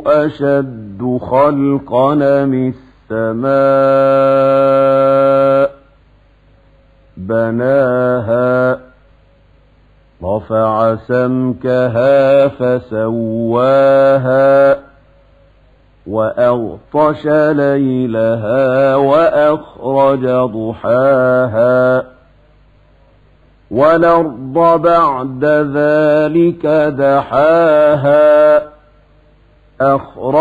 أشد خلقا من السماء بناها رفع سمكها فسواها وأغطش ليلها وأخرج ضحاها والأرض بعد ذلك دحاها